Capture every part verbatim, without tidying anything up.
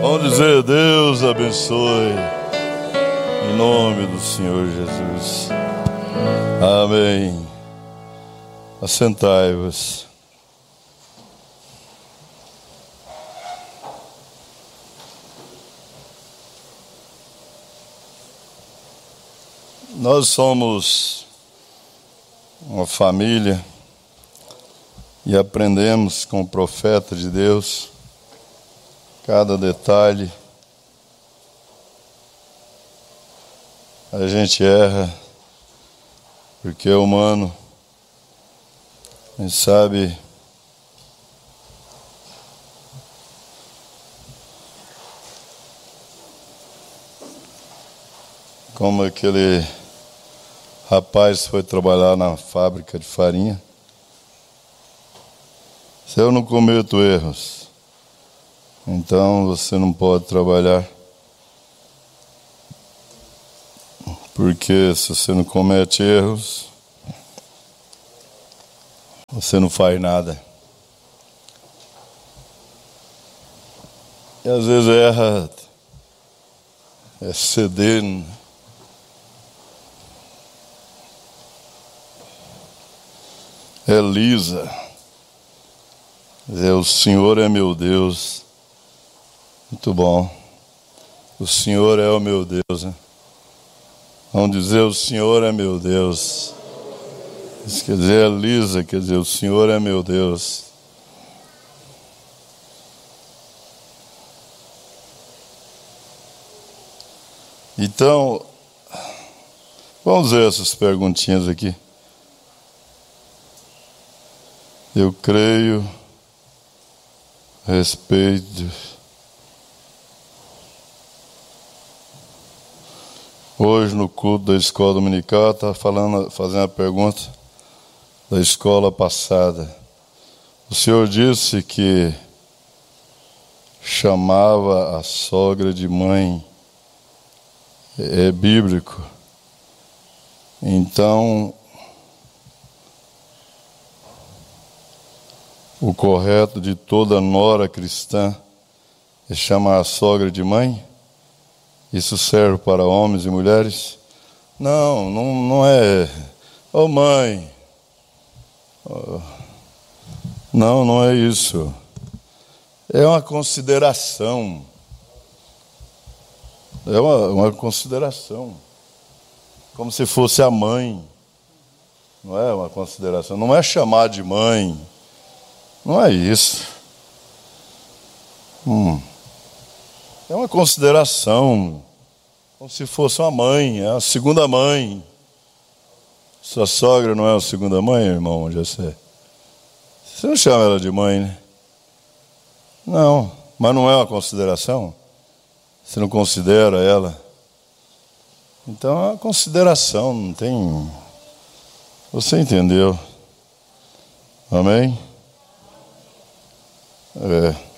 Vamos dizer, Deus abençoe, em nome do Senhor Jesus. Amém. Assentai-vos. Nós somos uma família e aprendemos com o profeta de Deus cada detalhe. A gente erra porque é humano. A gente sabe como aquele rapaz foi trabalhar na fábrica de farinha. Se eu não cometo erros, então você não pode trabalhar. Porque se você não comete erros, você não faz nada. E às vezes erra, é ceder. É lisa. É, o Senhor é meu Deus. Muito bom. O Senhor é o meu Deus, né? Vamos dizer, o Senhor é meu Deus. Isso quer dizer, é lisa, quer dizer, o Senhor é meu Deus. Então, vamos ver essas perguntinhas aqui. Eu creio, respeito. Hoje no culto da escola dominical está falando, fazendo a pergunta da escola passada. O senhor disse que chamava a sogra de mãe. É, é bíblico. Então, o correto de toda nora cristã é chamar a sogra de mãe? Isso serve para homens e mulheres? Não, não, não é. Ô oh, mãe. Oh. Não, não é isso. É uma consideração. É uma, uma consideração. Como se fosse a mãe. Não é uma consideração. Não é chamar de mãe. Não é isso. Hum. É uma consideração, como se fosse uma mãe, é a segunda mãe. Sua sogra não é a segunda mãe, irmão José? Você não chama ela de mãe, né? Não, mas não é uma consideração? Você não considera ela? Então é uma consideração, não tem... Você entendeu? Amém? É...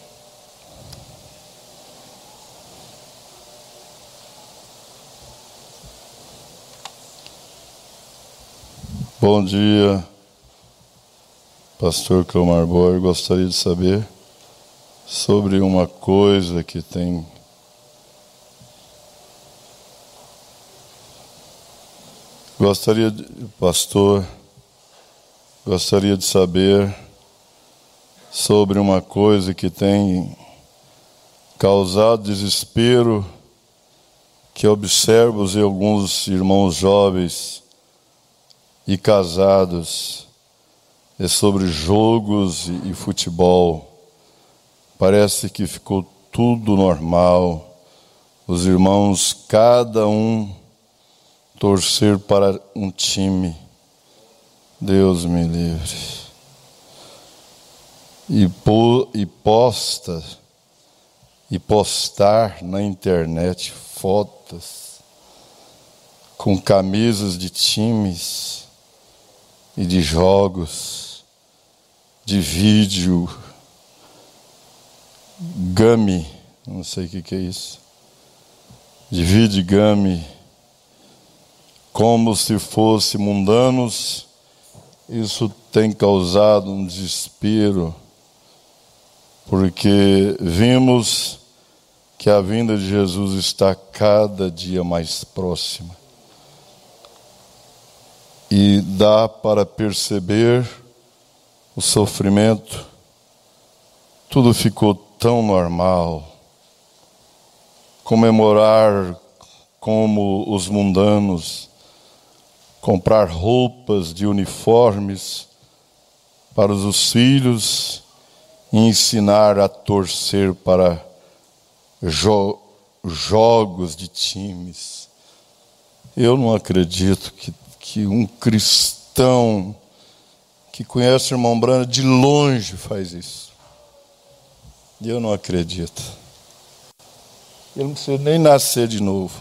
Bom dia, pastor Cleomar Boyer. Gostaria de saber sobre uma coisa que tem gostaria de, pastor, gostaria de saber sobre uma coisa que tem causado desespero, que observo em alguns irmãos jovens e casados, é sobre jogos e, e futebol. Parece que ficou tudo normal. Os irmãos, cada um torcer para um time. Deus me livre. E, po, e posta, e postar na internet fotos com camisas de times e de jogos, de vídeo, game, não sei o que, que é isso, de vídeo game, como se fosse mundanos. Isso tem causado um desespero, porque vimos que a vinda de Jesus está cada dia mais próxima. E dá para perceber o sofrimento. Tudo ficou tão normal. Comemorar como os mundanos, comprar roupas de uniformes para os filhos e ensinar a torcer para jo- jogos de times. Eu não acredito que, que um cristão que conhece o irmão Brana de longe faz isso. Eu não acredito. Ele não precisa nem nascer de novo.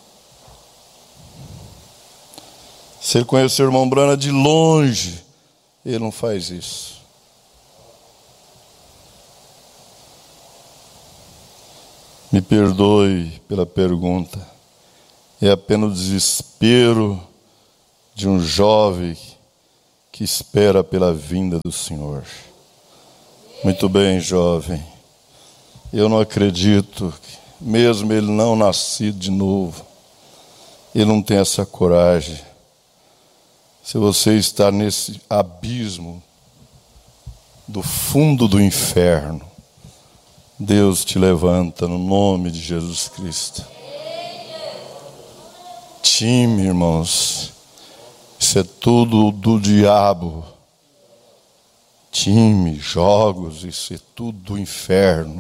Se ele conhecer o irmão Brana de longe, ele não faz isso. Me perdoe pela pergunta. É apenas o desespero de um jovem que espera pela vinda do Senhor. Muito bem, jovem. Eu não acredito, mesmo ele não nascido de novo, ele não tem essa coragem. Se você está nesse abismo do fundo do inferno, Deus te levanta no nome de Jesus Cristo. Time, irmãos, isso é tudo do diabo. Time, jogos, isso é tudo do inferno.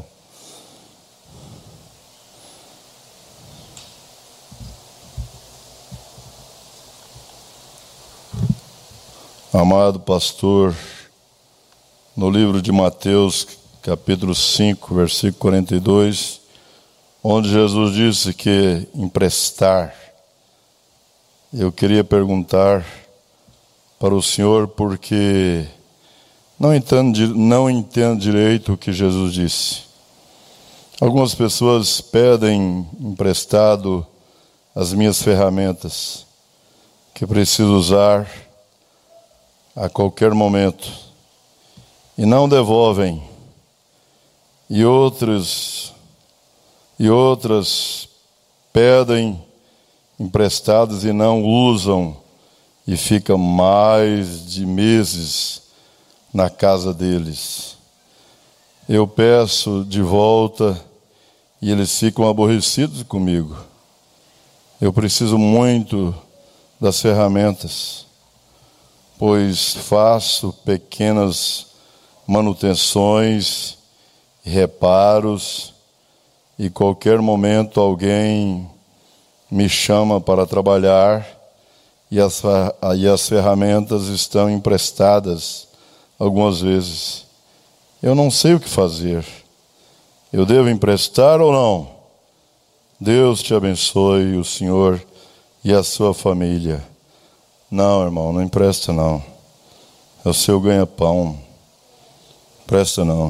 Amado pastor, no livro de Mateus, capítulo cinco, versículo quarenta e dois, onde Jesus disse que emprestar, eu queria perguntar para o senhor, porque não entendo, não entendo direito o que Jesus disse. Algumas pessoas pedem emprestado as minhas ferramentas, que preciso usar a qualquer momento, e não devolvem. E outros, e outras pedem emprestados e não usam, e ficam mais de meses na casa deles. Eu peço de volta e eles ficam aborrecidos comigo. Eu preciso muito das ferramentas, pois faço pequenas manutenções, reparos, e qualquer momento alguém me chama para trabalhar e as, e as ferramentas estão emprestadas algumas vezes. Eu não sei o que fazer. Eu devo emprestar ou não? Deus te abençoe, o senhor e a sua família. Não, irmão, não empresta não. É o seu ganha-pão. Empresta não.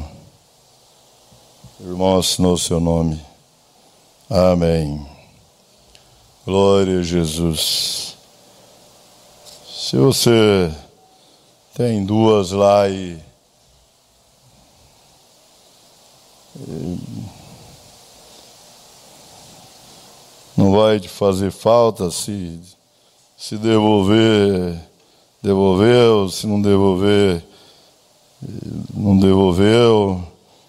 O irmão assinou o seu nome. Amém. Glória a Jesus. Se você tem duas lá e, e não vai te fazer falta, se, se devolver, devolveu, se não devolver, não devolveu,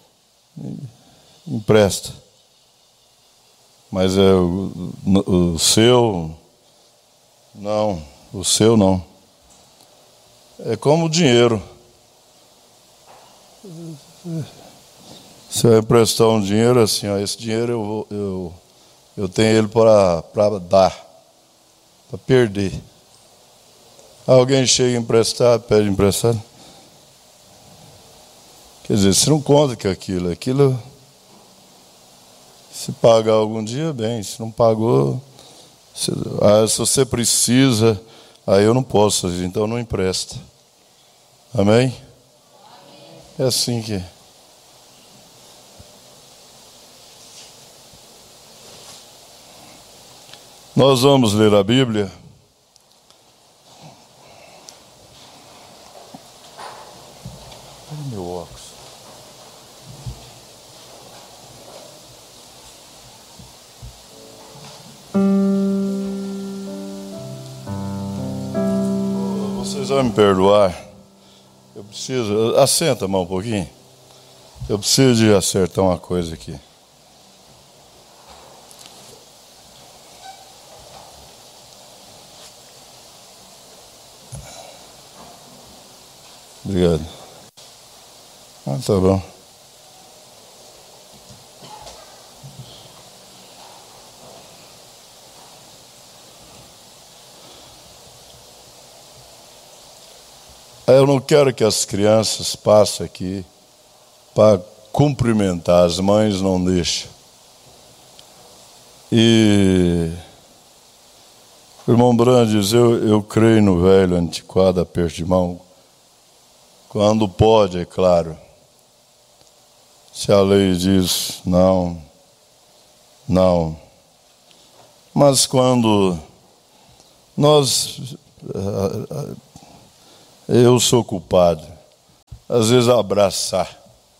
empresta. Mas é o, o seu, não, o seu não. É como o dinheiro. Você vai emprestar um dinheiro assim, ó, esse dinheiro eu, vou, eu, eu tenho ele para, para dar, para perder. Alguém chega a emprestar, pede emprestado. Quer dizer, você não conta que aquilo, aquilo, se pagar algum dia, bem, se não pagou, se, ah, se você precisa, aí eu não posso, então não empresta. Amém? É assim que... Nós vamos ler a Bíblia. Olha meu óculos. Vocês vão me perdoar. Eu preciso... Assenta a mão um pouquinho. Eu preciso de acertar uma coisa aqui. Obrigado. Ah, tá bom. Eu não quero que as crianças passem aqui para cumprimentar, as mães não deixam. E o irmão Brandes, eu, eu creio no velho antiquado aperto de mão, quando pode, é claro. Se a lei diz não, não. Mas quando nós... Eu sou culpado. Às vezes abraçar.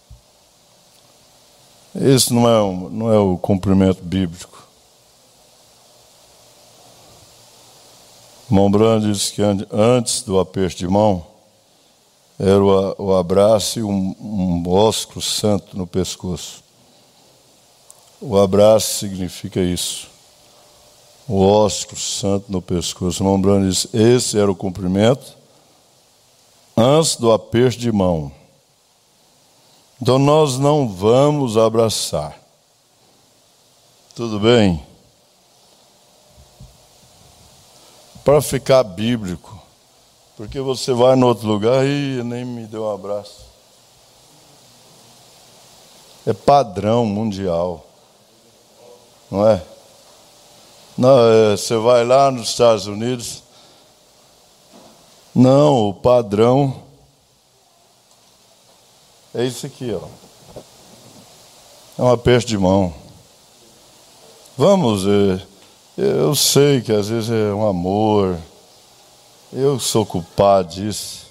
Esse não é, um, não é o cumprimento bíblico. O irmão Brando disse que antes do aperto de mão, era o, o abraço e um, um ósculo santo no pescoço. O abraço significa isso. O ósculo santo no pescoço. O irmão Brando disse, esse era o cumprimento antes do aperto de mão. Então nós não vamos abraçar. Tudo bem? Para ficar bíblico. Porque você vai em outro lugar e nem me deu um abraço. É padrão mundial. Não é? Não, é, você vai lá nos Estados Unidos. Não, o padrão é isso aqui, ó. É um aperto de mão. Vamos, é, eu sei que às vezes é um amor. Eu sou culpado disso.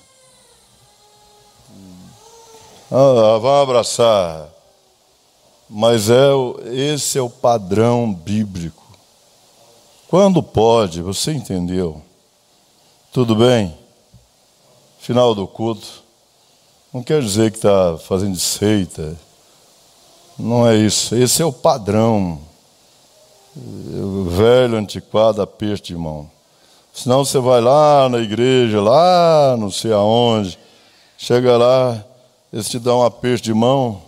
Ah, vamos abraçar. Mas é, esse é o padrão bíblico. Quando pode, você entendeu? Tudo bem? Final do culto. Não quer dizer que está fazendo seita. Não é isso. Esse é o padrão. O velho, antiquado, aperto de mão. Senão você vai lá na igreja, lá não sei aonde. Chega lá, eles te dão um aperto de mão.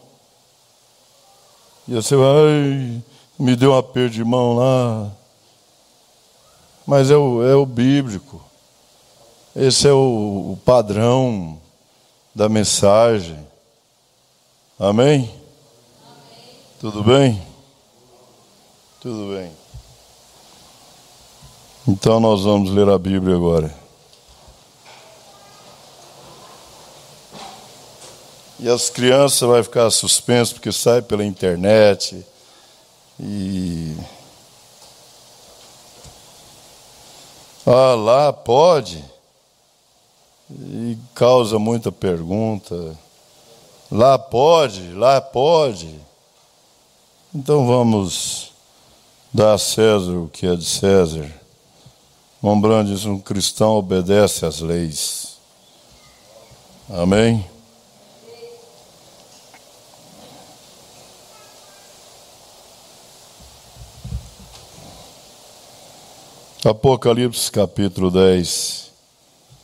E você vai, ai, me deu um aperto de mão lá. Mas é o, é o bíblico. Esse é o, o padrão da mensagem. Amém? Amém? Tudo bem? Tudo bem. Então nós vamos ler a Bíblia agora. E as crianças vão ficar suspensas porque sai pela internet. E... Ah, lá pode... E causa muita pergunta. Lá pode, lá pode. Então vamos dar a César o que é de César. Irmão diz, um cristão obedece às leis. Amém? Apocalipse capítulo dez.